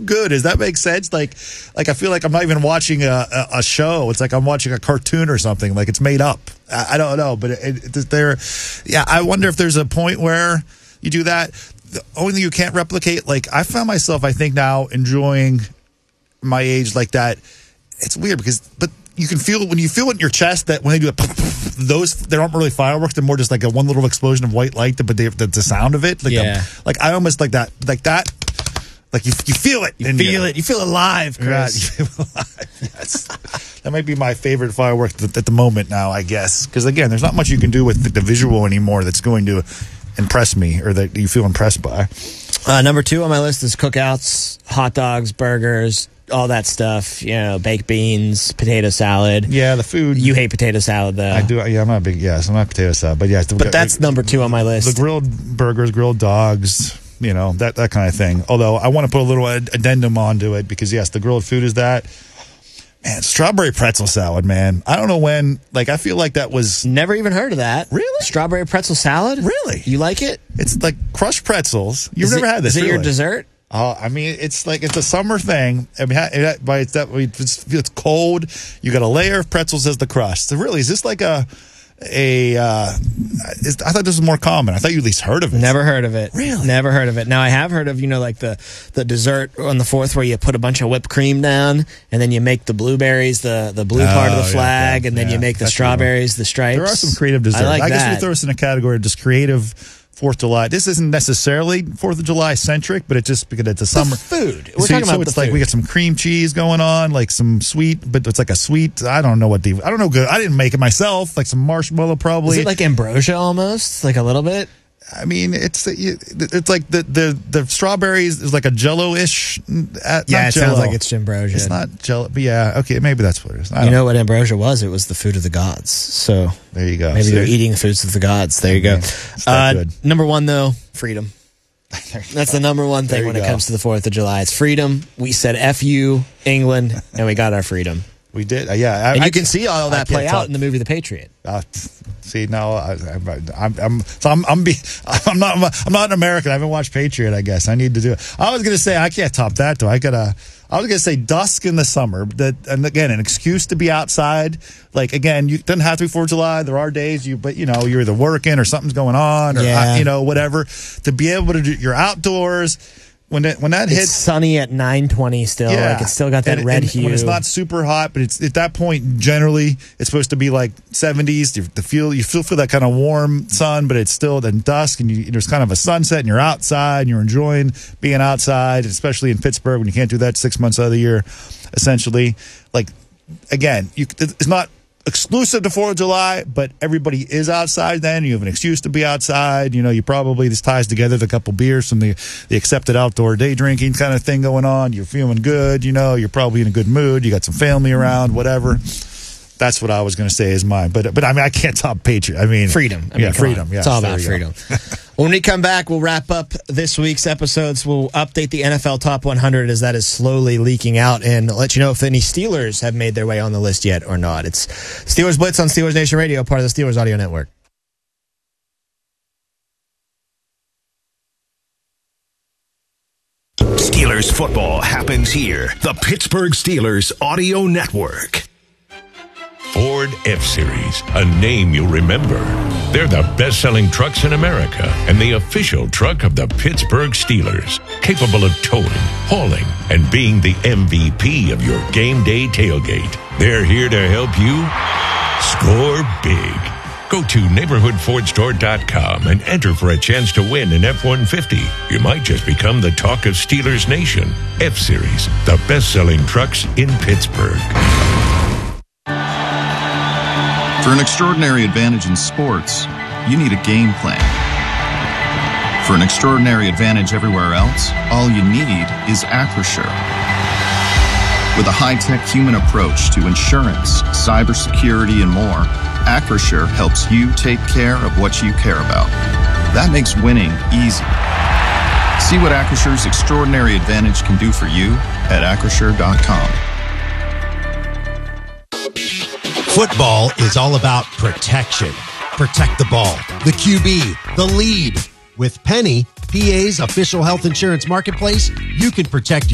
good. Does that make sense? Like I feel like I'm not even watching a show. It's like I'm watching a cartoon or something. Like it's made up. I don't know, but I wonder if there's a point where you do that. The only thing you can't replicate, like I found myself, I think now enjoying my age like that. It's weird but you can feel when you feel it in your chest that when they do it, they aren't really fireworks. They're more just like a one little explosion of white light, but the sound of it, like I almost like that. Like you feel it. You feel alive, Chris. You feel alive. Yes. That might be my favorite firework at the moment now, I guess. Because again, there's not much you can do with the visual anymore that's going to impress me or that you feel impressed by. Number 2 on my list is cookouts, hot dogs, burgers, all that stuff. Baked beans, potato salad. Yeah, the food. You hate potato salad, though. I do. Yeah, I'm not potato salad, but yeah. But that's number 2 on my list. The grilled burgers, grilled dogs. That kind of thing. Although I want to put a little addendum onto it because, yes, the grilled food is that. Man, strawberry pretzel salad, man. I don't know when. Like, I feel like that was... Never even heard of that. Really? Strawberry pretzel salad? Really? You like it? It's like crushed pretzels. You've never had this, Is it your dessert? I mean, it's a summer thing. I mean, it's cold. You got a layer of pretzels as the crust. So really, is this like I thought this was more common. I thought you at least heard of it. Never heard of it. Really? Never heard of it. Now, I have heard of, like the dessert on the 4th where you put a bunch of whipped cream down and then you make the blueberries, the blue part of the flag, and then you make the strawberries, the stripes. There are some creative desserts. I guess we throw this in a category of just creative 4th of July. This isn't necessarily 4th of July centric, but it's just because it's a summer food. We're talking about it's like we got some cream cheese going on, like some sweet, but it's like a sweet. I don't know good. I didn't make it myself. Like some marshmallow, probably. Is it like ambrosia almost, like a little bit? I mean, it's like the strawberries is like a Jello-ish. It sounds like it's ambrosia. It's not Jello, but yeah, okay, maybe that's what it is. You know what ambrosia was? It was the food of the gods. So there you go. Maybe they're eating the foods of the gods. There you go. Good. Number 1 though, freedom. That's the number 1 thing when it comes to the 4th of July. It's freedom. We said F you, England, and we got our freedom. We did, yeah. And you can see all of that play out in the movie The Patriot. See, now I'm not an American. I haven't watched Patriot. I guess I need to do it. I was going to say I can't top that though. I was going to say dusk in the summer. And again, an excuse to be outside. Like again, you doesn't have to be 4th of July. There are days but you're either working or something's going on or whatever. To be able to do, you're outdoors. When that hits, it's sunny at 9:20 still. Yeah. Like it's still got that red hue. When it's not super hot, but it's at that point generally it's supposed to be like 70s. You still feel that kind of warm sun, but it's still then dusk and there's kind of a sunset and you're outside and you're enjoying being outside, especially in Pittsburgh when you can't do that 6 months out of the year. Essentially, like again, it's not exclusive to 4th of July, but everybody is outside then. You have an excuse to be outside. You probably, this ties together with a couple beers from the accepted outdoor day drinking kind of thing going on. You're feeling good, you're probably in a good mood. You got some family around, whatever. That's what I was going to say is mine. But I mean, I can't top Patriot. I mean, freedom. Freedom. Yes, it's all about freedom. When we come back, we'll wrap up this week's episodes. We'll update the NFL Top 100 as that is slowly leaking out and let you know if any Steelers have made their way on the list yet or not. It's Steelers Blitz on Steelers Nation Radio, part of the Steelers Audio Network. Steelers football happens here. The Pittsburgh Steelers Audio Network. Ford F-Series, a name you'll remember. They're the best-selling trucks in America and the official truck of the Pittsburgh Steelers, capable of towing, hauling, and being the MVP of your game day tailgate. They're here to help you score big. Go to neighborhoodfordstore.com and enter for a chance to win an F-150. You might just become the talk of Steelers Nation. F-Series, the best-selling trucks in Pittsburgh. For an extraordinary advantage in sports, you need a game plan. For an extraordinary advantage everywhere else, all you need is Acrisure. With a high-tech human approach to insurance, cybersecurity, and more, Acrisure helps you take care of what you care about. That makes winning easy. See what Acrisure's extraordinary advantage can do for you at Acrisure.com. Football is all about protection. Protect the ball, the QB, the lead. With Penny, PA's official health insurance marketplace, you can protect